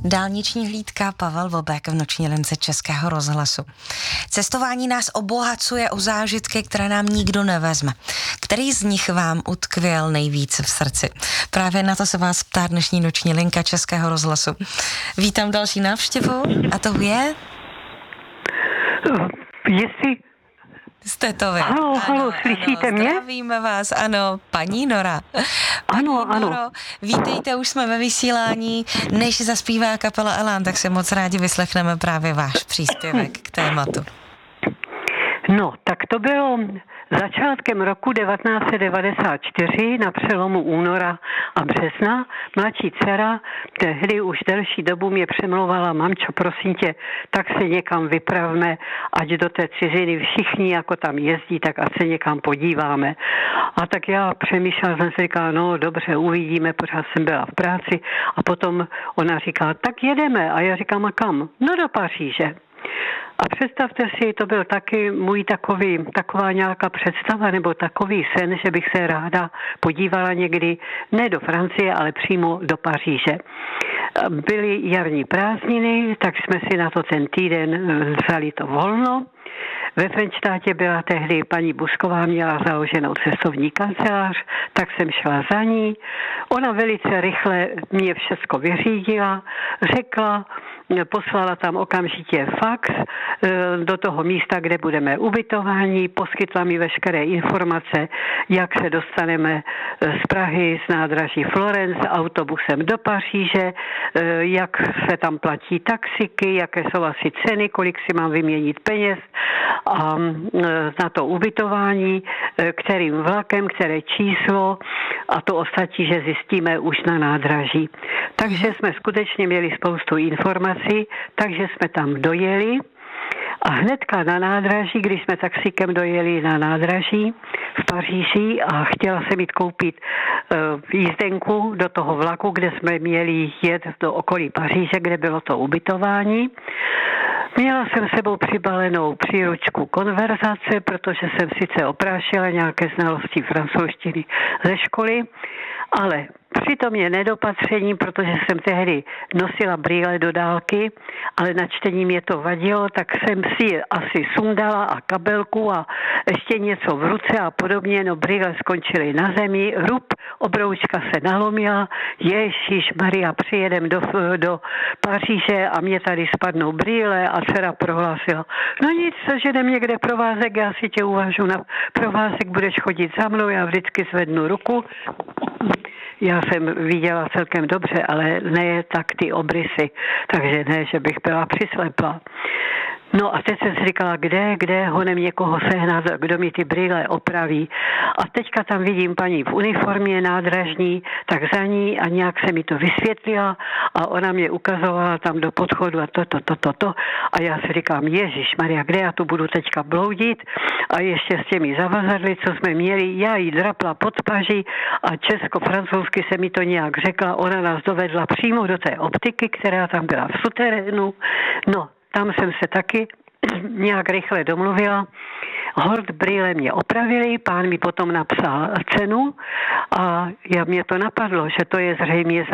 Dálniční hlídka Pavel Bobek v noční lince Českého rozhlasu. Cestování nás obohacuje o zážitky, které nám nikdo nevezme. Který z nich vám utkvěl nejvíc v srdci? Právě na to se vás ptá dnešní noční linka Českého rozhlasu. Vítám další návštěvu a to je... Jestli... Jste to vy. Halo, slyšíte mě? Zdravíme vás, ano, paní Nora. Ano. Noro, vítejte, už jsme ve vysílání. Než zaspívá kapela Elán, tak se moc rádi vyslechneme právě váš příspěvek k tématu. No, tak to bylo začátkem roku 1994 na přelomu února a března. Mladší dcera tehdy už delší dobu mě přemlouvala: mamčo, prosím tě, tak se někam vypravme, ať do té ciziny všichni jako tam jezdí, tak ať se někam podíváme. A tak já přemýšlela, jsem si říkala, no dobře, uvidíme, pořád jsem byla v práci a potom ona říká, tak jedeme. A já říkám, a kam? No do Paříže. A představte si, to byl taky můj taková nějaká představa nebo takový sen, že bych se ráda podívala někdy ne do Francie, ale přímo do Paříže. Byly jarní prázdniny, tak jsme si na to ten týden vzali to volno. Ve Frenštátě byla tehdy paní Busková, měla založenou cestovní kancelář, tak jsem šla za ní. Ona velice rychle mě všechno vyřídila, řekla, poslala tam okamžitě fax do toho místa, kde budeme ubytováni, poskytla mi veškeré informace, jak se dostaneme z Prahy, z nádraží Florence autobusem do Paříže, jak se tam platí taxiky, jaké jsou asi ceny, kolik si mám vyměnit peněz a na to ubytování, kterým vlakem, které číslo a to ostatní, že zjistíme už na nádraží. Takže jsme skutečně měli spoustu informací, takže jsme tam dojeli a hnedka na nádraží, když jsme taxíkem dojeli na nádraží v Paříži a chtěla jsem jít koupit jízdenku do toho vlaku, kde jsme měli jet do okolí Paříže, kde bylo to ubytování. Měla jsem sebou přibalenou příručku konverzace, protože jsem sice oprášila nějaké znalosti francouzštiny ze školy, ale přitom je nedopatření, protože jsem tehdy nosila brýle do dálky, ale na čtení mě to vadilo, tak jsem si asi sundala a kabelku a ještě něco v ruce a podobně, no brýle skončily na zemi, obroučka se nalomila, Ježišmarja, přijedem do Paříže a mě tady spadnou brýle a dcera prohlásila, no nic, seženem někde provázek, já si tě uvážu na provázek, budeš chodit za mnou, já vždycky zvednu ruku. Já jsem viděla celkem dobře, ale ne tak ty obrysy, takže ne, že bych byla přislepla. No a teď jsem si říkala, kde honem někoho sehnat, kdo mi ty brýle opraví. A teďka tam vidím paní v uniformě nádražní, tak za ní a nějak se mi to vysvětlila a ona mě ukazovala tam do podchodu a to. A já si říkám, Ježišmarja, kde já tu budu teďka bloudit a ještě s těmi zavazadly, co jsme měli, já jí drapla pod paží a česko-francouzsky se mi to nějak řekla, ona nás dovedla přímo do té optiky, která tam byla v suterénu. No, tam jsem se taky nějak rychle domluvila. Hort brýle mě opravili, pán mi potom napsal cenu a mě to napadlo, že to je zřejmě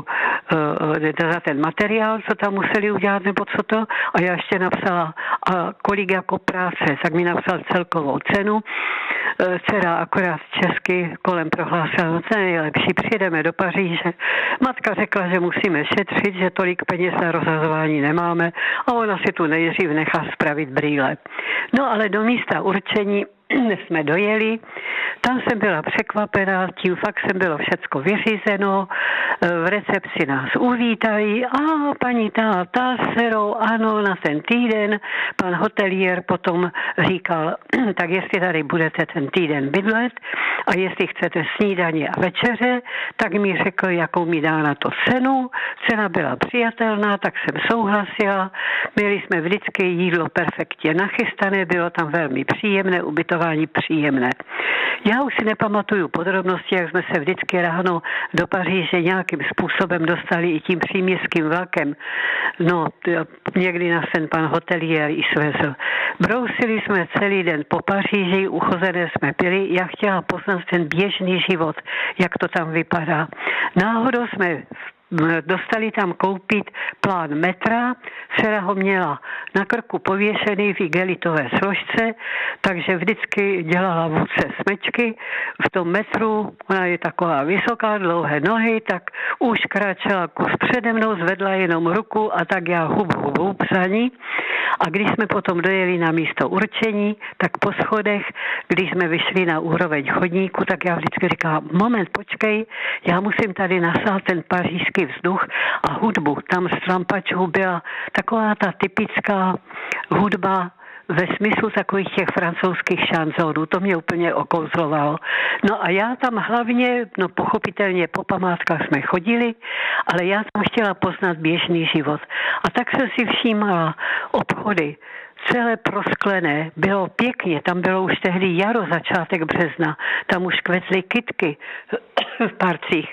za ten materiál, co tam museli udělat, nebo co to. A já ještě napsala, a kolik jako práce, tak mi napsal celkovou cenu. Dcera akorát česky kolem prohlásila, no to je nejlepší, přijedeme do Paříže. Matka řekla, že musíme šetřit, že tolik peněz na rozhazování nemáme a ona si tu nejdřív nechá spravit brýle. No ale do místa určení jsme dojeli, tam jsem byla překvapená, tím faxem bylo všecko vyřízeno, v recepci nás uvítali a paní ta s dcerou, ano, na ten týden, pan hotelier potom říkal, tak jestli tady budete ten týden bydlet a jestli chcete snídaně a večeře, tak mi řekl, jakou mi dá na to cenu, cena byla přijatelná, tak jsem souhlasila, měli jsme vždycky jídlo perfektně nachystané, bylo tam velmi příjemné, ubytování příjemné. Já už si nepamatuju podrobnosti, jak jsme se vždycky ráno do Paříže nějakým způsobem dostali i tím příměstským vlakem. No, někdy nás ten pan hotelier i svezl. Brousili jsme celý den po Paříži, uchozené jsme pili. Já chtěla poznat ten běžný život, jak to tam vypadá. Náhodou jsme dostali tam koupit plán metra, dcera ho měla na krku pověšený v igelitové složce, takže vždycky dělala vůdce smečky v tom metru, ona je taková vysoká, dlouhé nohy, tak už kráčela kus přede mnou, zvedla jenom ruku a tak já hub psaní. A když jsme potom dojeli na místo určení, tak po schodech, když jsme vyšli na úroveň chodníku, tak já vždycky říkám, moment, počkej, já musím tady nasát ten pařížský vzduch a hudbu. Tam z Trampačů byla taková ta typická hudba ve smyslu takových těch francouzských šanzonů. To mě úplně okouzlovalo. No a já tam hlavně, no pochopitelně po památkách jsme chodili, ale já tam chtěla poznat běžný život. A tak jsem si všímala obchody, celé prosklené, bylo pěkně, tam bylo už tehdy jaro, začátek března, tam už kvetly kytky v parcích.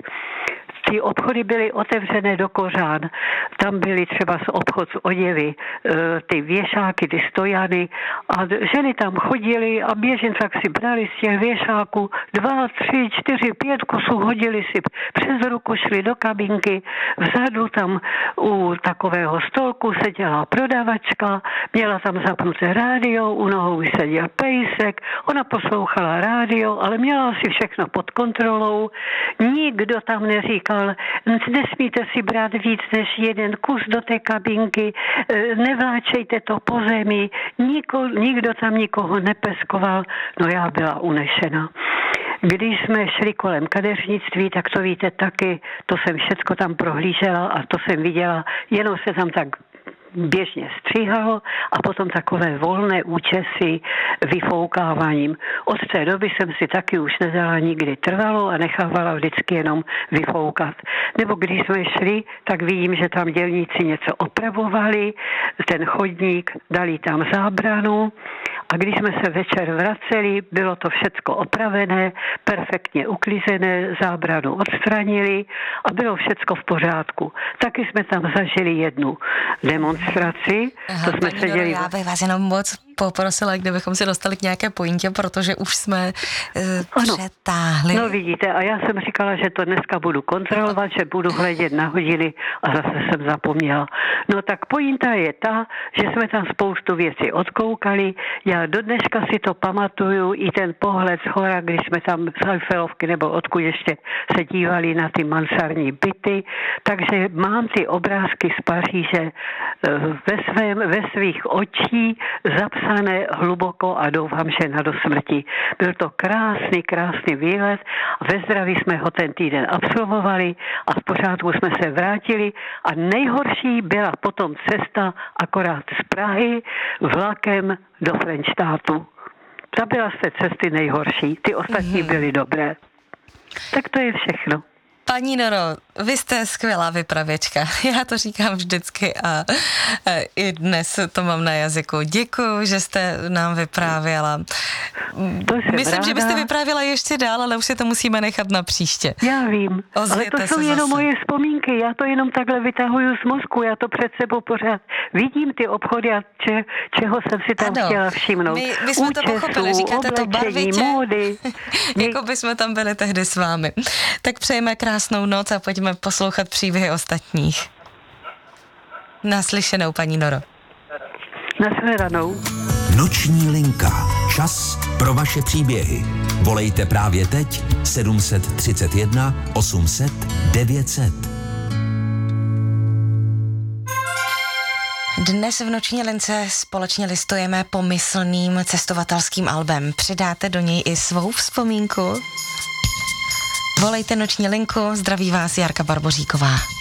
Ty obchody byly otevřené do kořán. Tam byly třeba obchod s oděvy, ty věšáky, ty stojany a ženy tam chodily a běžně tak si brali z těch věšáků 2, 3, 4, 5 kusů, hodili si přes ruku, šli do kabinky, vzadu tam u takového stolku seděla prodavačka, měla tam zapnuté rádio, u nohou seděl pejsek, ona poslouchala rádio, ale měla si všechno pod kontrolou, nikdo tam neříkal, nesmíte si brát víc než jeden kus do té kabinky, nevláčejte to po zemi, nikdo tam nikoho nepeskoval, no já byla unešena. Když jsme šli kolem kadeřnictví, tak to víte taky, to jsem všecko tam prohlížela a to jsem viděla, jenom se tam tak běžně stříhalo a potom takové volné účesy vyfoukáváním. Od té doby jsem si taky už nedala nikdy trvalo a nechávala vždycky jenom vyfoukat. Nebo když jsme šli, tak vidím, že tam dělníci něco opravovali, ten chodník, dali tam zábranu a když jsme se večer vraceli, bylo to všecko opravené, perfektně uklizené, zábranu odstranili a bylo všecko v pořádku. Taky jsme tam zažili jednu demonstraci. To jsme seděli... Já bych vás jenom moc poprosila, kdybychom se dostali k nějaké pointě, protože už jsme přetáhli. No vidíte, a já jsem říkala, že to dneska budu kontrolovat, že budu hledět na hodiny a zase jsem zapomněla. No tak pointa je ta, že jsme tam spoustu věcí odkoukali. Já do dneška si to pamatuju, i ten pohled z hora, když jsme tam z Eiffelovky nebo odkud ještě se dívali na ty mansardní byty. Takže mám ty obrázky z Paříže ve svých očí zapsané hluboko a doufám, že na dosmrti. Byl to krásný výlet. Ve zdraví jsme ho ten týden absolvovali a v pořádku jsme se vrátili a nejhorší byla potom cesta akorát z Prahy vlakem do Frenštátu. Ta byla z té cesty nejhorší. Ty ostatní byly dobré. Tak to je všechno. Paní Noro, vy jste skvělá vypravěčka. Já to říkám vždycky a i dnes to mám na jazyku. Děkuju, že jste nám vyprávěla. Myslím, že byste vyprávěla ještě dál, ale už si to musíme nechat na příště. Já vím, ale to jsou jenom moje vzpomínky. Já to jenom takhle vytahuju z mozku. Já to před sebou pořád vidím, ty obchody a čeho jsem si tam chtěla všimnout. My jsme to pochopili, říkáte to barvitě. Módy. Jako by jsme tam byli tehdy s vámi. Tak přejeme krásnou noc a pojďme poslouchat příběhy ostatních. Naslyšenou, paní Noro. Nashledanou. Noční linka. Čas pro vaše příběhy. Volejte právě teď 731 800 900. Dnes v Noční lince společně listujeme pomyslným cestovatelským albem. Přidáte do něj i svou vzpomínku? Volejte Noční linku, zdraví vás Jarka Barboříková.